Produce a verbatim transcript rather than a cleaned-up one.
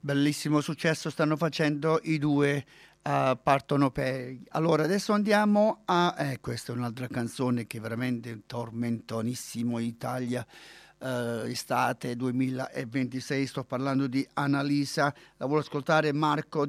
Bellissimo successo stanno facendo i due uh, partenopei. Allora adesso andiamo a... Eh, questa è un'altra canzone che è veramente tormentonissimo Italia. Uh, estate duemilaventisei, sto parlando di Annalisa. La vuole ascoltare Marco